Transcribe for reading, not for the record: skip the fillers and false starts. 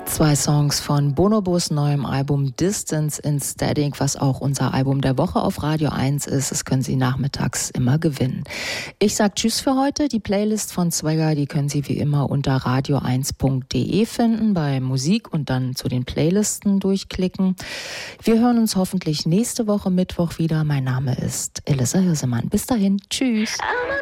2 Songs von Bonobos neuem Album Distance in Static, was auch unser Album der Woche auf Radio 1 ist. Das können Sie nachmittags immer gewinnen. Ich sag Tschüss für heute. Die Playlist von Swagger, die können Sie wie immer unter radio1.de finden, bei Musik und dann zu den Playlisten durchklicken. Wir hören uns hoffentlich nächste Woche Mittwoch wieder. Mein Name ist Elissa Hirsemann. Bis dahin. Tschüss.